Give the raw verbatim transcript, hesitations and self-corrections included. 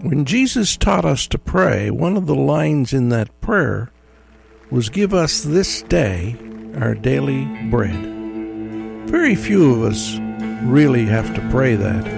When Jesus taught us to pray, one of the lines in that prayer was, "Give us this day our daily bread." Very few of us really have to pray that.